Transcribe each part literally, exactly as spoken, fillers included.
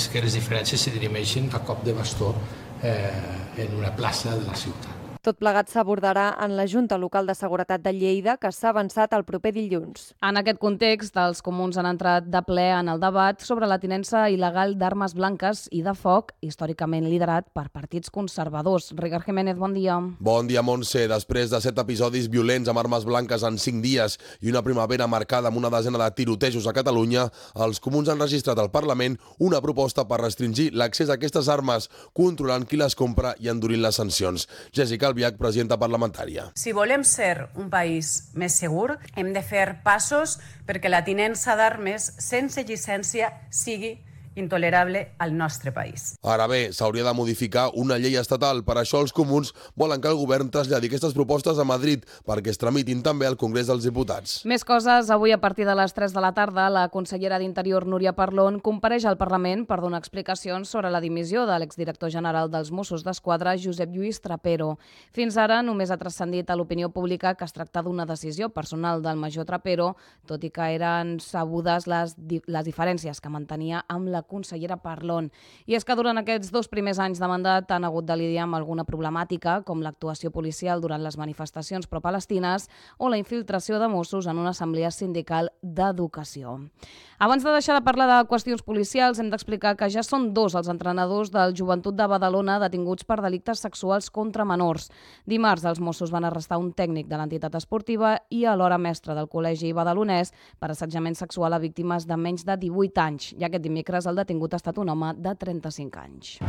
que les diferències se dirimeixin a cop de bastó eh, en una plaça de la ciutat. Tot plegat s'abordarà en la Junta Local de Seguretat de Lleida, que s'ha avançat el proper dilluns. En aquest context, els comuns han entrat de ple en el debat sobre la tinença il·legal d'armes blanques i de foc, històricament liderat per partits conservadors. Ricard Jiménez, bon dia. Bon dia, Montse. Després de set episodis violents amb armes blanques en cinc dies i una primavera marcada amb una desena de tirotejos a Catalunya, els comuns han registrat al Parlament una proposta per restringir l'accés a aquestes armes, controlant qui les compra i endurint les sancions. Jessica Albiach, presidenta parlamentària. Si volem ser un país més segur, hem de fer passos perquè la tinença d'armes sense llicència sigui intolerable al nostre país. Ara bé, s'hauria de modificar una llei estatal. Per això els comuns volen que el govern traslladi aquestes propostes a Madrid perquè es tramitin també al Congrés dels Diputats. Més coses. Avui a partir de les tres de la tarda la consellera d'Interior Núria Parlon compareix al Parlament per donar explicacions sobre la dimissió de l'exdirector general dels Mossos d'Esquadra, Josep Lluís Trapero. Fins ara només ha transcendit a l'opinió pública que es tracta d'una decisió personal del major Trapero, tot i que eren sabudes les, les diferències que mantenia amb la consellera Parlon. I és que durant aquests dos primers anys de mandat han hagut de lidiar amb alguna problemàtica, com l'actuació policial durant les manifestacions pro-palestines o la infiltració de Mossos en una assemblea sindical d'educació. Abans de deixar de parlar de qüestions policials, hem d'explicar que ja són dos els entrenadors del Joventut de Badalona detinguts per delictes sexuals contra menors. Dimarts, els Mossos van arrestar un tècnic de l'entitat esportiva i alhora mestre del col·legi badalonès per assetjament sexual a víctimes de menys de divuit anys. I aquest dimecres el detingut ha estat un home de trenta-cinc anys.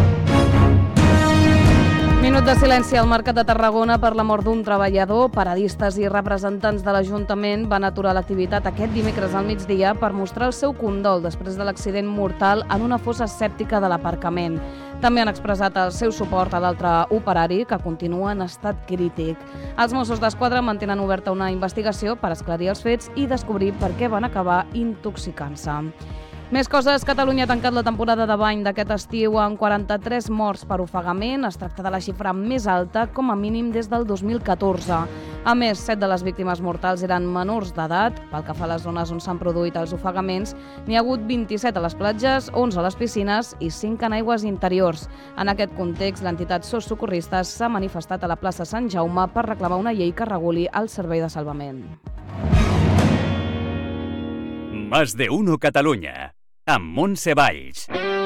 Minut de silenci al Mercat de Tarragona per la mort d'un treballador. Paradistes i representants de l'Ajuntament van aturar l'activitat aquest dimecres al migdia per mostrar el seu condol després de l'accident mortal en una fossa sèptica de l'aparcament. També han expressat el seu suport a l'altre operari, que continua en estat crític. Els Mossos d'Esquadra mantenen oberta una investigació per esclarir els fets i descobrir per què van acabar intoxicant-se. Més coses. Catalunya ha tancat la temporada de bany d'aquest estiu amb quaranta-tres morts per ofegament. Es tracta de la xifra més alta, com a mínim, des del dos mil catorze. A més, set de les víctimes mortals eren menors d'edat. Pel que fa a les zones on s'han produït els ofegaments, n'hi ha hagut vint-i-set a les platges, onze a les piscines i cinc en aigües interiors. En aquest context, l'entitat SOS Socorristes s'ha manifestat a la plaça Sant Jaume per reclamar una llei que reguli el servei de salvament. Más de uno Catalunya, amb Montse Valls.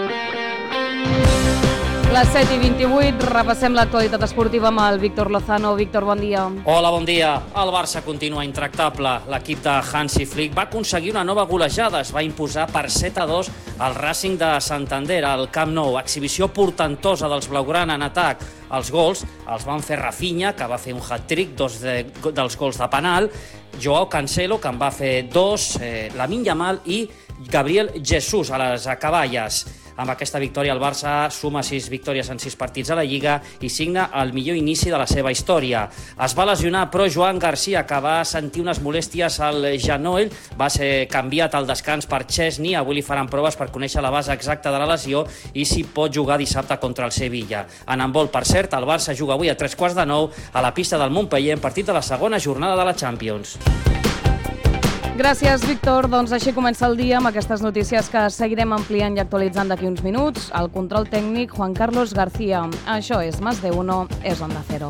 Les set i vint-i-vuit, repassem l'actualitat esportiva amb el Víctor Lozano. Víctor, bon dia. Hola, bon dia. El Barça continua intractable. L'equip de Hansi Flick va aconseguir una nova golejada. Es va imposar per set a dos al Racing de Santander al Camp Nou. Exhibició portentosa dels blaugrana en atac. Els gols els van fer Rafinha, que va fer un hat-trick, dos de, dels gols de penal, Joao Cancelo, que en va fer dos, eh, Lamine Yamal i Gabriel Jesús a les acaballes. Amb aquesta victòria el Barça suma sis victòries en sis partits a la Lliga i signa el millor inici de la seva història. Es va lesionar, però Joan Garcia, que va sentir unes molèsties al genoll, va ser canviat al descans per Chesney. Avui li faran proves per conèixer la base exacta de la lesió i si pot jugar dissabte contra el Sevilla. En handbol, per cert, el Barça juga avui a tres quarts de nou a la pista del Montpeller en partit de la segona jornada de la Champions. Gràcies, Víctor. Doncs així comença el dia amb aquestes notícies que seguirem ampliant i actualitzant d'aquí uns minuts. El control tècnic, Juan Carlos García. Això és Más de Uno, és Onda Cero.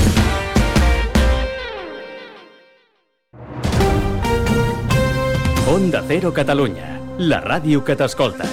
Onda Cero Catalunya, la ràdio que t'escolta.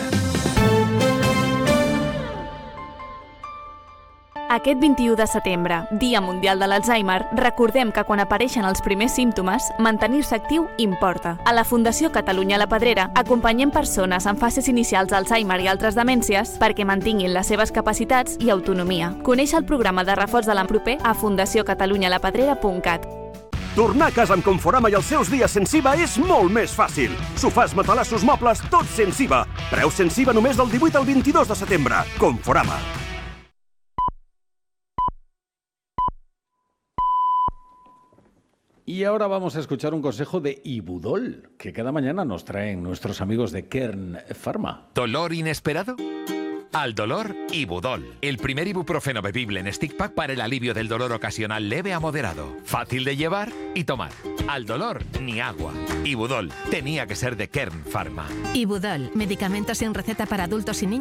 Aquest vint-i-u de setembre, Dia Mundial de l'Alzheimer, recordem que quan apareixen els primers símptomes, mantenir-se actiu importa. A la Fundació Catalunya La Pedrera acompanyem persones en fases inicials d'Alzheimer i altres demències perquè mantinguin les seves capacitats i autonomia. Coneix el programa de reforç de l'any proper a fundació catalunya la pedrera punt cat. Tornar a casa amb Conforama i els seus dies sense I V A és molt més fàcil. Sofàs, matalassos, mobles, tots sense I V A. Preu sense I V A només del divuit al vint-i-dos de setembre. Conforama. Y ahora vamos a escuchar un consejo de Ibudol, que cada mañana nos traen nuestros amigos de Kern Pharma. ¿Dolor inesperado? Al dolor, Ibudol. El primer ibuprofeno bebible en stick pack para el alivio del dolor ocasional leve a moderado. Fácil de llevar y tomar. Al dolor, ni agua. Ibudol. Tenía que ser de Kern Pharma. Ibudol. Medicamentos sin receta para adultos y niños.